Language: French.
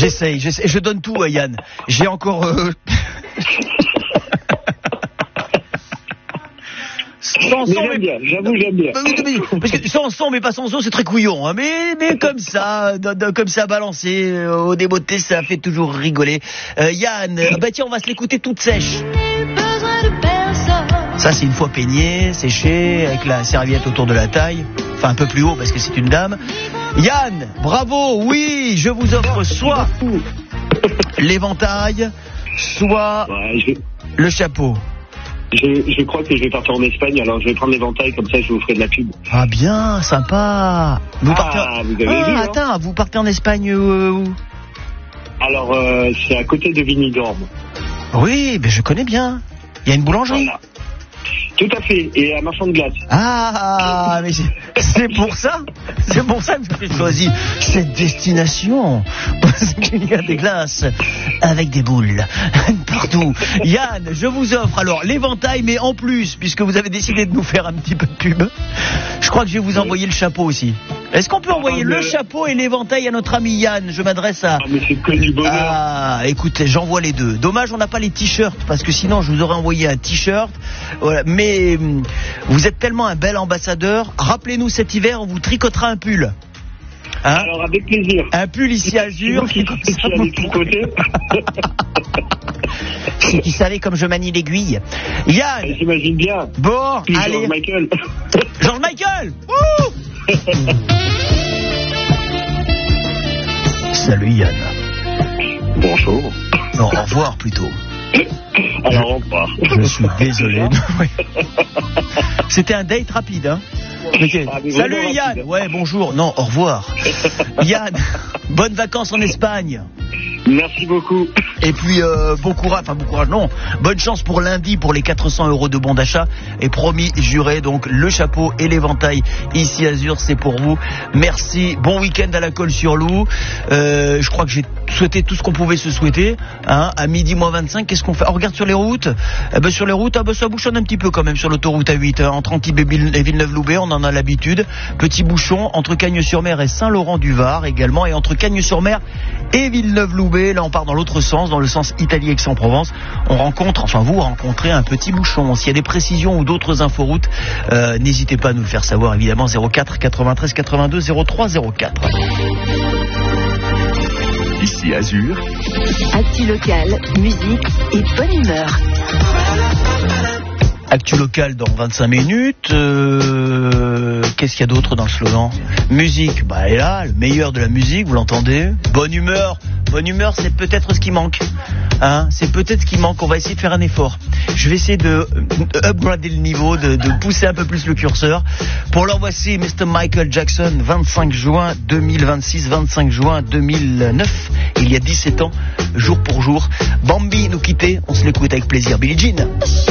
J'essaye, je donne tout à Yann. J'ai encore... Sans son, j'aime bien, j'avoue, j'aime bien. Parce que sans son, mais pas sans eau, c'est très couillon. Hein. Mais comme ça, comme ça, balancé, au débeauté, ça fait toujours rigoler. Yann, tiens, on va se l'écouter toute sèche. Ça, c'est une fois peignée, séchée, avec la serviette autour de la taille. Enfin, un peu plus haut, parce que c'est une dame. Yann, bravo, oui, je vous offre soit l'éventail, soit le chapeau. Je crois que je vais partir en Espagne, alors je vais prendre l'éventail, comme ça je vous ferai de la pub. Ah bien, sympa. Vous partez vous avez vu, attends, vous partez en Espagne où? Alors, c'est à côté de Benidorm. Oui, je connais bien. Il y a une boulangerie. Voilà. Tout à fait, et à Marchand de glace. Ah, mais c'est pour ça. C'est pour ça que j'ai choisi cette destination. Parce qu'il y a des glaces avec des boules partout. Yann, je vous offre alors l'éventail, mais en plus, puisque vous avez décidé de nous faire un petit peu de pub, je crois que je vais vous envoyer le chapeau aussi. Est-ce qu'on peut envoyer le chapeau et l'éventail à notre ami Yann? Je m'adresse à... Ah, mais c'est que du bonheur. Ah, écoutez, j'envoie les deux. Dommage, on n'a pas les t-shirts, parce que sinon, je vous aurais envoyé un t-shirt. Voilà. Mais vous êtes tellement un bel ambassadeur. Rappelez-nous cet hiver, on vous tricotera un pull. Hein? Alors, avec plaisir. Un pull ici Azur. Si tu savais comme je manie l'aiguille. Yann. J'imagine bien. Bon, puis allez. George Michael. George Michael. Salut Yann. Bonjour. Non, au revoir plutôt. Alors au revoir. Je suis désolé. C'était un date rapide, hein. Okay. Salut Yann. Ouais, bonjour. Non, au revoir. Yann, bonnes vacances en Espagne. Merci beaucoup. Et puis bon courage, non. Bonne chance pour lundi pour les 400 € de bon d'achat. Et promis, juré, donc le chapeau et l'éventail ici Azur, c'est pour vous. Merci. Bon week-end à la Colle-sur-Loup. Je crois que j'ai souhaité tout ce qu'on pouvait se souhaiter. Hein, à midi moins 25, qu'est-ce qu'on fait? On regarde sur les routes. Sur les routes, ça bouchonne un petit peu quand même sur l'autoroute A8. Entre Antibes et Villeneuve-Loubet, on en a l'habitude. Petit bouchon entre Cagnes-sur-Mer et Saint-Laurent-du-Var également. Et entre Cagnes-sur-Mer et Villeneuve-Loubet, là on part dans l'autre sens, dans le sens Italie-Aix-en-Provence. Vous rencontrez un petit bouchon. S'il y a des précisions ou d'autres inforoutes, n'hésitez pas à nous le faire savoir, évidemment. 04 93 82 03 04. Ici Azur. Actu local, musique et bonne humeur. Actu local dans 25 minutes. Qu'est-ce qu'il y a d'autre dans le slogan? Musique, et là, le meilleur de la musique, vous l'entendez. Bonne humeur. Bonne humeur, c'est peut-être ce qui manque. Hein, c'est peut-être ce qui manque. On va essayer de faire un effort. Je vais essayer de upgrader le niveau, de pousser un peu plus le curseur. Pour l'heure, voici Mr. Michael Jackson, 25 juin 2026, 25 juin 2009. Il y a 17 ans, jour pour jour. Bambi nous quittait. On se l'écoute avec plaisir. Billie Jean.